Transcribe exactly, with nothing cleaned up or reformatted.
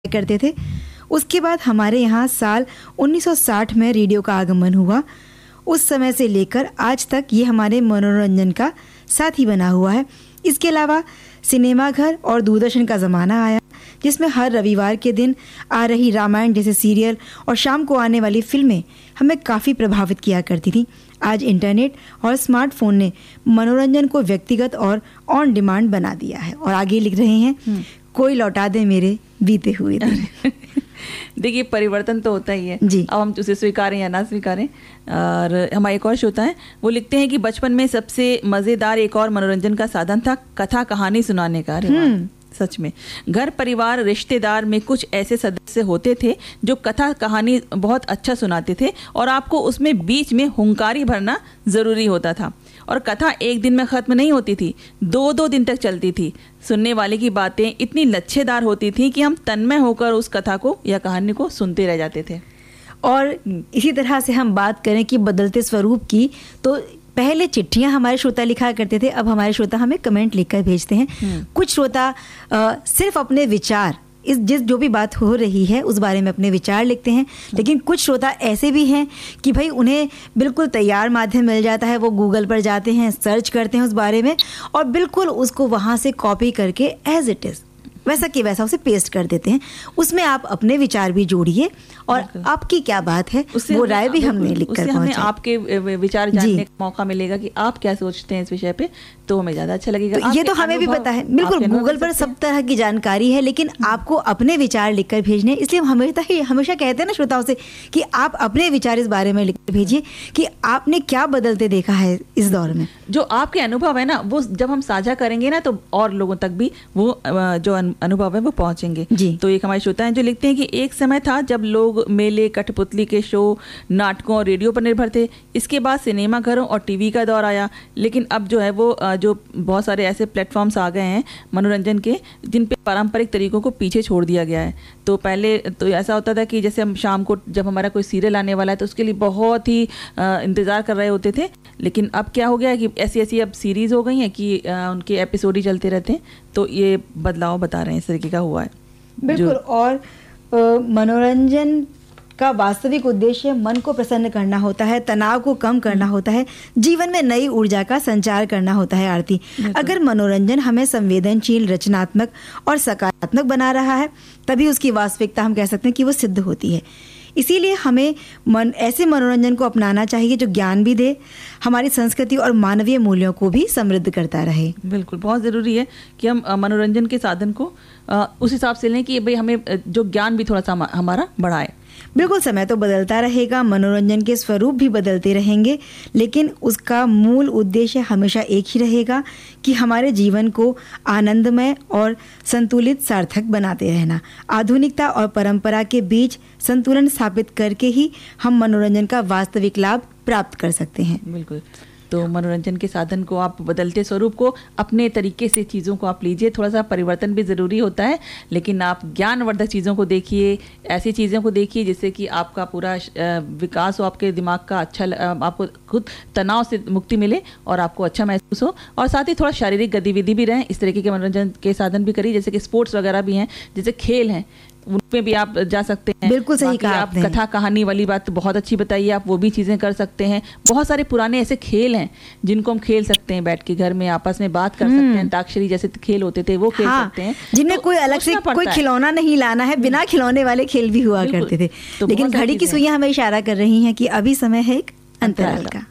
करते थे। उसके बाद हमारे यहाँ साल उन्नीस सौ साठ में रेडियो का आगमन हुआ। उस समय से लेकर आज तक ये हमारे मनोरंजन का साथी बना हुआ है। इसके अलावा सिनेमाघर और दूरदर्शन का ज़माना आया, जिसमें हर रविवार के दिन आ रही रामायण जैसे सीरियल और शाम को आने वाली फिल्में हमें काफ़ी प्रभावित किया करती थी। आज इंटरनेट और स्मार्टफोन ने मनोरंजन को व्यक्तिगत और ऑन डिमांड बना दिया है। और आगे लिख रहे हैं, कोई लौटा दे मेरे बीते हुए दिन। देखिए, परिवर्तन तो होता ही है जी। अब हम उसे स्वीकारें या ना स्वीकारें। और हमारा एक और श्रोता है, वो लिखते हैं कि बचपन में सबसे मज़ेदार एक और मनोरंजन का साधन था कथा कहानी सुनाने का। अरे वाह, सच में घर परिवार रिश्तेदार में कुछ ऐसे सदस्य होते थे जो कथा कहानी बहुत अच्छा सुनाते थे और आपको उसमें बीच में हुंकारी भरना ज़रूरी होता था। और कथा एक दिन में ख़त्म नहीं होती थी, दो दो दिन तक चलती थी। सुनने वाले की बातें इतनी लच्छेदार होती थी कि हम तन्मय होकर उस कथा को या कहानी को सुनते रह जाते थे। और इसी तरह से हम बात करें कि बदलते स्वरूप की, तो पहले चिट्ठियां हमारे श्रोता लिखा करते थे, अब हमारे श्रोता हमें कमेंट लिखकर भेजते हैं। कुछ श्रोता आ, सिर्फ अपने विचार, इस जिस जो भी बात हो रही है उस बारे में अपने विचार लिखते हैं। लेकिन कुछ श्रोता ऐसे भी हैं कि भाई उन्हें बिल्कुल तैयार माध्यम मिल जाता है, वो गूगल पर जाते हैं, सर्च करते हैं उस बारे में और बिल्कुल उसको वहाँ से कॉपी करके एज इट इज़ वैसा कि वैसा उसे पेस्ट कर देते हैं। उसमें आप अपने विचार भी जोड़िए और आपकी क्या बात है वो राय भी हमने लिख कर हमें आपके विचार जानने का मौका मिलेगा कि आप क्या सोचते हैं इस विषय पे, तो हमें ज़्यादा अच्छा लगेगा। तो ये तो हमें भी पता है, बिल्कुल गूगल पर सब तरह की जानकारी है, लेकिन आपको अपने विचार लिखकर भेजने। इसलिए हम हमेशा ही हमेशा कहते हैं ना श्रोताओं से कि आप अपने विचार इस बारे में लिखकर भेजिए कि आपने क्या बदलते देखा है इस दौर में। जो आपके अनुभव है ना, वो जब हम साझा करेंगे ना तो और लोगों तक भी वो जो अनुभव है वो पहुंचेंगे जी। तो एक हमारे श्रोता हैं जो लिखते हैं कि एक समय था जब लोग मेले, कठपुतली के शो, नाटकों और रेडियो पर निर्भर थे। इसके बाद सिनेमा घरों और टीवी का दौर आया, लेकिन अब जो है वो जो बहुत सारे ऐसे प्लेटफॉर्म्स आ गए हैं मनोरंजन के जिन पे पारंपरिक तरीकों को पीछे छोड़ दिया गया है। तो पहले तो ऐसा होता था कि जैसे हम शाम को जब हमारा कोई सीरियल आने वाला है तो उसके लिए बहुत ही इंतज़ार कर रहे होते थे, लेकिन अब क्या हो गया है कि ऐसी ऐसी अब सीरीज़ हो गई हैं कि उनके एपिसोड ही चलते रहते हैं। तो ये बदलाव बता रहे हैं इस तरीके का हुआ है। बिल्कुल। और आ, मनोरंजन का वास्तविक उद्देश्य मन को प्रसन्न करना होता है, तनाव को कम करना होता है, जीवन में नई ऊर्जा का संचार करना होता है। आरती, अगर मनोरंजन हमें संवेदनशील, रचनात्मक और सकारात्मक बना रहा है तभी उसकी वास्तविकता हम कह सकते हैं कि वो सिद्ध होती है। इसीलिए हमें मन ऐसे मनोरंजन को अपनाना चाहिए जो ज्ञान भी दे, हमारी संस्कृति और मानवीय मूल्यों को भी समृद्ध करता रहे। बिल्कुल, बहुत ज़रूरी है कि हम मनोरंजन के साधन को उस हिसाब से लें कि भाई हमें जो ज्ञान भी थोड़ा सा हमारा बढ़ाए। बिल्कुल, समय तो बदलता रहेगा, मनोरंजन के स्वरूप भी बदलते रहेंगे, लेकिन उसका मूल उद्देश्य हमेशा एक ही रहेगा कि हमारे जीवन को आनंदमय और संतुलित, सार्थक बनाते रहना। आधुनिकता और परंपरा के बीच संतुलन स्थापित करके ही हम मनोरंजन का वास्तविक लाभ प्राप्त कर सकते हैं। बिल्कुल। तो मनोरंजन के साधन को आप बदलते स्वरूप को अपने तरीके से चीज़ों को आप लीजिए। थोड़ा सा परिवर्तन भी ज़रूरी होता है, लेकिन आप ज्ञानवर्धक चीज़ों को देखिए, ऐसी चीज़ों को देखिए जिससे कि आपका पूरा विकास हो, आपके दिमाग का अच्छा, आपको खुद तनाव से मुक्ति मिले और आपको अच्छा महसूस हो। और साथ ही थोड़ा शारीरिक गतिविधि भी रहें, इस तरीके के मनोरंजन के साधन भी करिए, जैसे कि स्पोर्ट्स वगैरह भी हैं, जैसे खेल हैं, उनमें भी आप जा सकते हैं। बिल्कुल सही कहा आप आपने। कथा कहानी वाली बात बहुत अच्छी बताइए, आप वो भी चीज़ें कर सकते हैं। बहुत सारे पुराने ऐसे खेल हैं जिनको हम खेल सकते हैं, बैठ के घर में आपस में बात कर सकते हैं। अंताक्षरी जैसे खेल होते थे वो खेल हाँ, सकते हैं, जिनमें तो कोई अलग से कोई खिलौना नहीं लाना है, बिना खिलौने वाले खेल भी हुआ करते थे। तो लेकिन घड़ी की सुइयां हमें इशारा कर रही हैं कि अभी समय है एक अंतराल का।